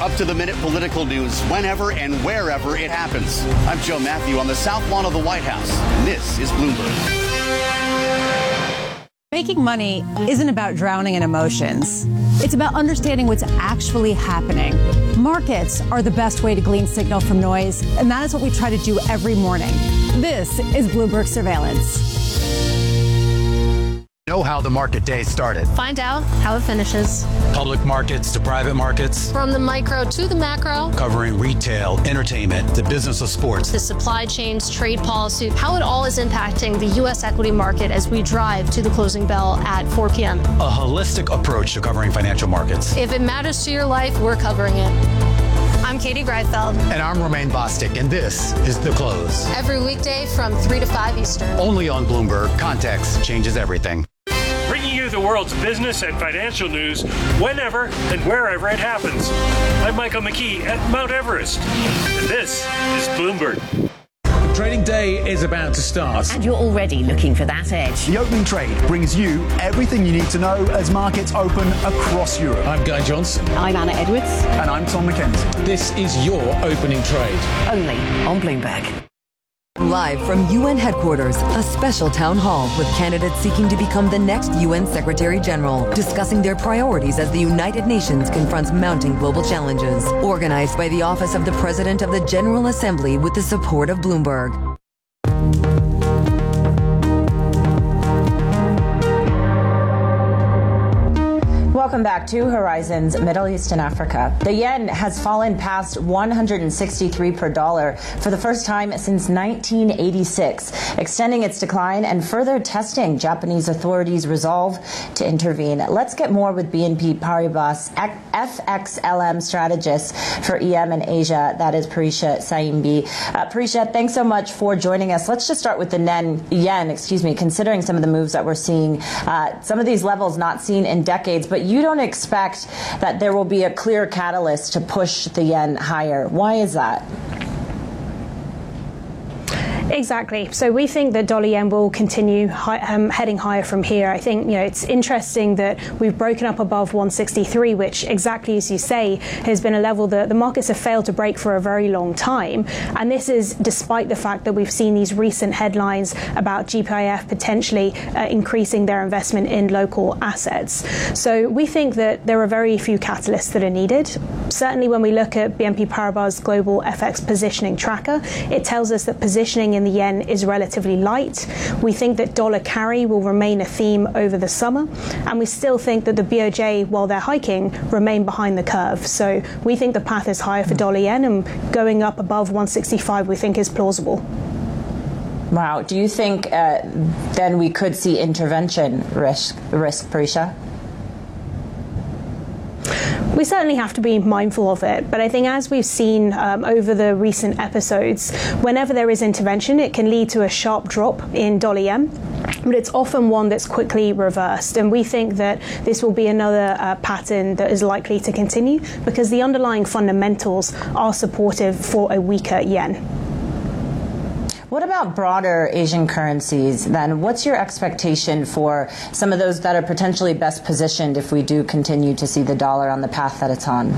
up-to-the-minute political news whenever and wherever it happens. I'm Joe Matthew on the South Lawn of the White House, and this is Bloomberg. Making money isn't about drowning in emotions. It's about understanding what's actually happening. Markets are the best way to glean signal from noise, and that is what we try to do every morning. This is Bloomberg Surveillance. Know how the market day started. Find out how it finishes. Public markets to private markets. From the micro to the macro. Covering retail, entertainment, the business of sports. The supply chains, trade policy, how it all is impacting the U.S. equity market as we drive to the closing bell at 4 p.m. A holistic approach to covering financial markets. If it matters to your life, we're covering it. I'm Katie Greifeld. And I'm Romaine Bostic, and this is The Close. Every weekday from 3 to 5 Eastern. Only on Bloomberg. Context changes everything. Bringing you the world's business and financial news whenever and wherever it happens. I'm Michael McKee at Mount Everest, and this is Bloomberg. Trading day is about to start. And you're already looking for that edge. The opening trade brings you everything you need to know as markets open across Europe. I'm Guy Johnson. I'm Anna Edwards. And I'm Tom McKenzie. This is your opening trade. Only on Bloomberg. Live from UN headquarters, a special town hall with candidates seeking to become the next UN Secretary General, discussing their priorities as the United Nations confronts mounting global challenges. Organized by the Office of the President of the General Assembly with the support of Bloomberg. Welcome back to Horizons Middle East and Africa. The yen has fallen past 163 per dollar for the first time since 1986, extending its decline and further testing Japanese authorities' resolve to intervene. Let's get more with BNP Paribas FXLM strategist for EM and Asia, that is Parisha Saimbi. Parisha, thanks so much for joining us. Let's just start with the yen, considering some of the moves that we're seeing, some of these levels not seen in decades, but you don't expect that there will be a clear catalyst to push the yen higher. Why is that? Exactly. So we think that dollar yen will continue heading higher from here. I think, it's interesting that we've broken up above 163, which exactly as you say has been a level that the markets have failed to break for a very long time. And this is despite the fact that we've seen these recent headlines about GPIF potentially increasing their investment in local assets. So we think that there are very few catalysts that are needed. Certainly when we look at BNP Paribas Global FX Positioning Tracker, it tells us that positioning in the yen is relatively light. We think that dollar carry will remain a theme over the summer, and we still think that the BOJ, while they're hiking, remain behind the curve. So we think the path is higher for dollar yen, and going up above 165 we think is plausible. Wow. Do you think then we could see intervention risk, Parisha? We certainly have to be mindful of it, but I think as we've seen over the recent episodes, whenever there is intervention, it can lead to a sharp drop in dollar yen, but it's often one that's quickly reversed. And we think that this will be another pattern that is likely to continue because the underlying fundamentals are supportive for a weaker yen. What about broader Asian currencies then? What's your expectation for some of those that are potentially best positioned if we do continue to see the dollar on the path that it's on?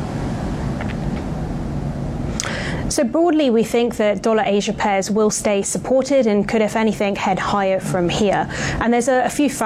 So broadly, we think that dollar-Asia pairs will stay supported and could, if anything, head higher from here. And there's a few